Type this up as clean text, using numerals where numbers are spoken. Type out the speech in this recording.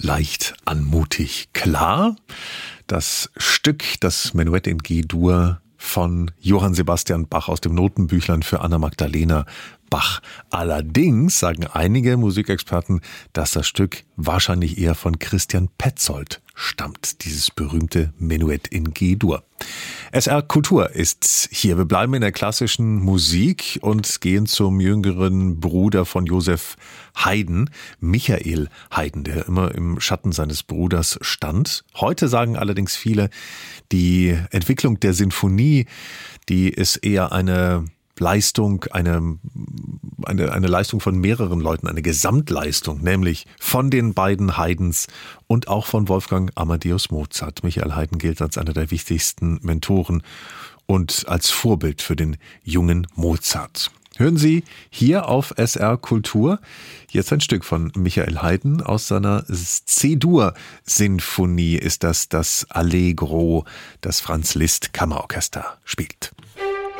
leicht anmutig. Klar, das Stück, das Menuett in G-Dur von Johann Sebastian Bach aus dem Notenbüchlein für Anna Magdalena Bach. Allerdings sagen einige Musikexperten, dass das Stück wahrscheinlich eher von Christian Petzold stammt, dieses berühmte Menuett in G-Dur. SR Kultur ist hier. Wir bleiben in der klassischen Musik und gehen zum jüngeren Bruder von Joseph Haydn, Michael Haydn, der immer im Schatten seines Bruders stand. Heute sagen allerdings viele, die Entwicklung der Sinfonie, die ist eher eine Leistung, eine Leistung von mehreren Leuten, eine Gesamtleistung, nämlich von den beiden Haydns und auch von Wolfgang Amadeus Mozart. Michael Haydn gilt als einer der wichtigsten Mentoren und als Vorbild für den jungen Mozart. Hören Sie hier auf SR Kultur jetzt ein Stück von Michael Haydn aus seiner C-Dur-Sinfonie ist das Allegro, das Franz Liszt Kammerorchester spielt.